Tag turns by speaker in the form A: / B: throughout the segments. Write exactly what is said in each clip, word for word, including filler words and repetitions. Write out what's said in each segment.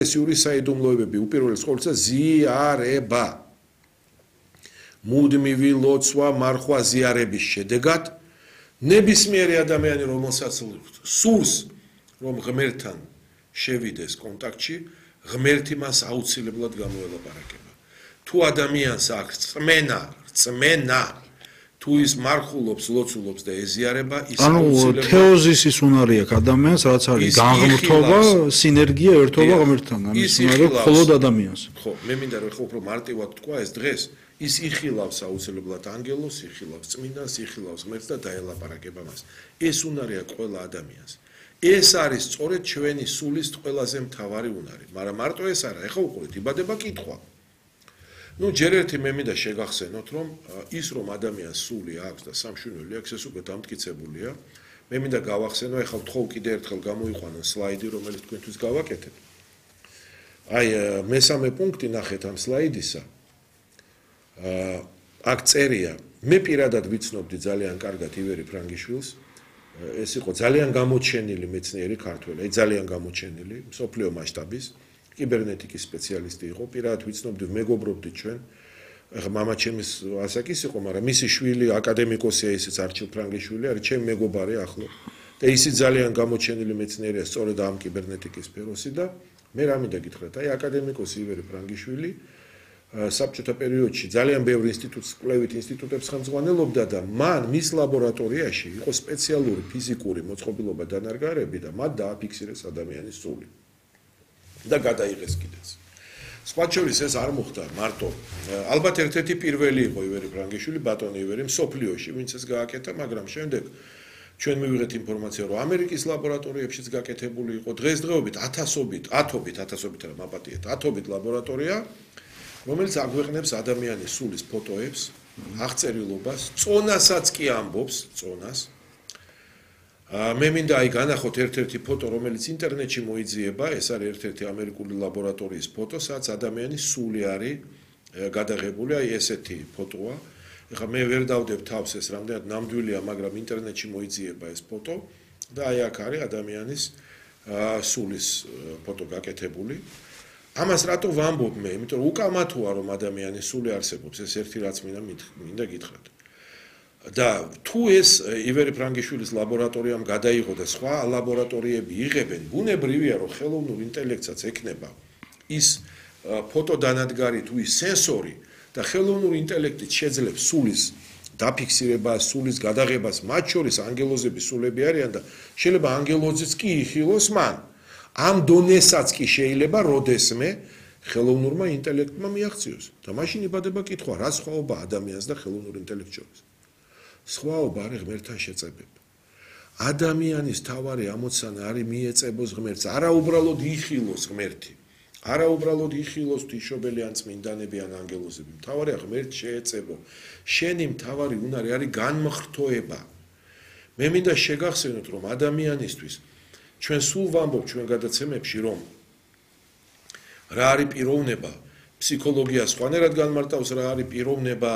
A: სიური საიდუმლოებები უპირველეს ყოვლისა ზიარება. მუდმივი ლოცვა მარხვა ზიარების შედეგად ნებისმიერი ადამიანი, რომელსაც სურს, რომ ღმერთთან შევიდეს კონტაქტში, ღმერთი მას აუცილებლად გამოელაპარაკება. თუ ადამიანს აქვს რწმენა, რწმენა, თუ ის მარხულობს, ლოცულობს და ეზიარება, ის
B: აუცილებლად თეოზისის უნარი აქვს ადამიანს, რაც არის განღმრთობა, სინერგია, ერთობა ღმერთთან, ამის უნარი მხოლოდ ადამიანს.
A: ხო, მე მინდა რომ ხო უფრო მარტივად თქვა ეს დღეს, ის იხილავს აუცილებლად ანგელოს, იხილავს წმინდანს, იხილავს ღმერთს და დაელაპარაკება მას. ეს უნარი აქვს ყველა ადამიანს. ეს არის სწორედ ჩვენი სულის ყველაზე მთავარი უნარი, მაგრამ მარტო ეს არა, ეხლა უყურეთ, იბადება კითხვა. ნუ ჯერ ერთი მე მინდა შეგახსენოთ, რომ ის რომ ადამიანს სული აქვს და სამშვენელი აქვს, ეს უკვე დამტკიცებულია. მე მინდა გავახსენო, ეხლა ვთხოვ კიდე ერთხელ გამოიყვანო სლაიდი, რომელიც თქვენთვის გავაკეთებ. აი, მესამე პუნქტი ნახეთ ამ სლაიდისა. აქ წერია, მე პირადად ვიცნობდი ძალიან კარგად ივერი ფრანგიშვილს. ეს იყო ძალიან გამოჩენილი მეცნიერი ქართველი, აი ძალიან გამოჩენილი, მსოფლიო მასშტაბის კიბერნეტიკის სპეციალისტი იყო, პირადად ვიცნობდი, მეგობრობდით ჩვენ. ეხლა მამაჩემის ასაკის იყო, მაგრამ მისი შვილი აკადემიკოსია, ისიც არჩილ ფრანგიშვილი, არის ჩემი მეგობარი ახლო. და ისიც ძალიან გამოჩენილი მეცნიერია სწორედ ამ კიბერნეტიკის სფეროში და მე რა მინდა გითხრათ, აი აკადემიკოსი ივერი ფრანგიშვილი საბჭოთა პერიოდში ძალიან ბევრი ინსტიტუტს, კვლევით ინსტიტუტებს ხელმძღვანელობდა და მან მის ლაბორატორიაში იყო სპეციალური ფიზიკური მოწყობილობა დანარგარები და მათ დააფიქსირეს ადამიანის სული. და გადაიღეს კიდეც. სხვა შორის ეს არ მოხდა მარტო. ალბათ ერთ-ერთი პირველი იყო ივერი ფრანგიშვილი, ბატონი ივერი მსოფლიოში, ვინც ეს გააკეთა, მაგრამ შემდეგ ჩვენ მივიღეთ ინფორმაცია, რომ ამერიკის ლაბორატორიებშიც გაკეთებული იყო. დღესდღეობით ათასობით, ათობით, ათასობით რა მაპატიეთ, ათობით ლაბორატორია, რომელიც აგვეყნებს ადამიანის სულის ფოტოებს, აღწერილობას, წონასაც კი ამბობს, წონას. მე მინდა აი განახოთ ერთ-ერთი ფოტო, რომელიც ინტერნეტში მოიძიება, ეს არის ერთ-ერთი ამერიკული ლაბორატორიის ფოტო, სადაც ადამიანის სული არის გადაღებული, აი ესეთი ფოტოა. ეხლა მე ვერ დავდებ თავს, ეს რამდენად ნამდვილია, მაგრამ ინტერნეტში მოიძიება ეს ფოტო და აი აქ არის ადამიანის სულის ფოტო გაკეთებული. ამას რატო ვამბობ მე? იმიტომ რომ უკამათოა რომ ადამიანის სული არსებობს, ეს ერთი რაც მინდა მინდა გითხრათ. და თუ ეს ივერი ფრანგიშვილის ლაბორატორიამ გადაიღო და სხვა ლაბორატორიები იღებენ, ბუნებრივია რომ ხელოვნურ ინტელექტსაც ექნება ის ფოტოდანადგარი თუ ის სენსორი და ხელოვნური ინტელექტით შეძლებს სულის დაფიქსირებას, სულის გადაღებას, მათ შორის ანგელოზების სულები არიან და შეიძლება ანგელოზიც კი იხილოს მან. ამ დონესაც კი შეიძლება როდესმე ხელოვნურმა ინტელექტმა მიაღწიოს. და მაშინ იბადება კითხვა, რა სხვაობა ადამიანს და ხელოვნურ ინტელექტს შორის? სხვაობა არის ღმერთთან შეწებება. ადამიანის თავარი ამოცანა არის მიეწებოს ღმერთს, არა უბრალოდ იხილოს ღმერთი. არა უბრალოდ იხილოს თიშობელი ან წმინდანები ან ანგელოზები. მთავარია ღმერთს შეეწებო. შენი მთავარი უნარი არის განმხრთოება. მე მინდა შეგახსენოთ, რომ ადამიანისთვის ჩვენ სულ ვამბობ ჩვენ გადაცემებში, რომ რა არის პიროვნება, ფსიქოლოგია სხვანაირად განმარტავს, რა არის პიროვნება,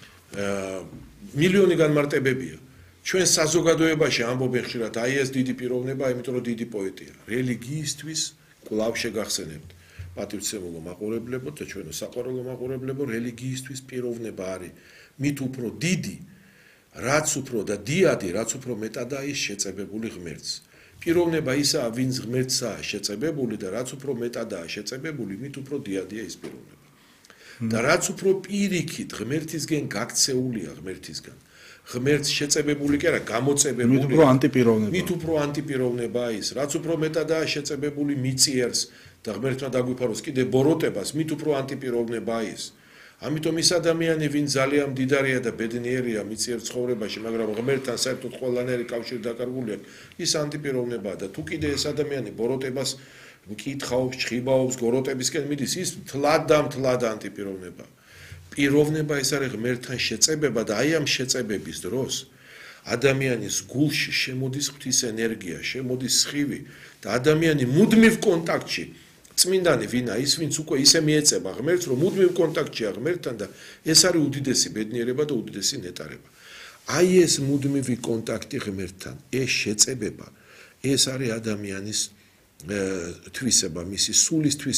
A: მილიონი განმარტებებია. ჩვენ საზოგადოებაში ამბობენ ხშირად, აი ეს დიდი პიროვნება, იმიტომ რომ დიდი პოეტია. რელიგიისთვის კვლავ შეგახსენებთ. პატივცემულო მაყურებლებო და ჩვენო საყვარელო მაყურებლებო, რელიგიისთვის პიროვნება არის მით უფრო დიდი, რაც უფრო და დიადი, რაც უფრო მეტადაა ის შეწებებული ღმერთს. პიროვნება ისაა, ვინც ღმერთსაა შეწებებული და რაც უფრო მეტადაა შეწებებული, მით უფრო დიადია ის პიროვნება. და რაც უფრო პირიქით ღმერთისგან გაქცეულია ღმერთისგან. ღმერთს შეწებებული კი არა, გამოწებებული.
B: მით უფრო ანტიპიროვნება.
A: მით უფრო ანტიპიროვნებაა ის, რაც უფრო მეტადაა შეწებებული მიწიერს და ღმერთმა დაგვიფაროს კიდე ბოროტებას, მით უფრო ანტიპიროვნებაა ის. ამიტომ ის ადამიანი, ვინც ძალიან მდიდარია და ბედნიერია მიწიერ ცხოვრებაში, მაგრამ ღმერთთან საერთოდ ყველანაირი კავშირი დაკარგული აქვს, ის ანტიპიროვნებაა და თუ კიდე ეს ადამიანი ბოროტებას მკითხაობს, ჭხიბაობს, გოროტებისკენ მიდის, ის თლად და მთლად ანტიპიროვნებაა. პიროვნება ეს არის ღმერთთან შეწებება და აი ამ შეწებების დროს ადამიანის გულში შემოდის ღვთის ენერგია, შემოდის სხივი და ადამიანი მუდმივ კონტაქტში წმინდანი ვინა ის ვინც უკვე ისე მიეწება ღმერთს რომ მუდმივ კონტაქტშია ღმერთთან და ეს არის უდიდესი ბედნიერება და უდიდესი ნეტარება. აი ეს მუდმივი კონტაქტი ღმერთთან, ეს შეწებება, ეს არის ადამიანის თვისება, მისი სულის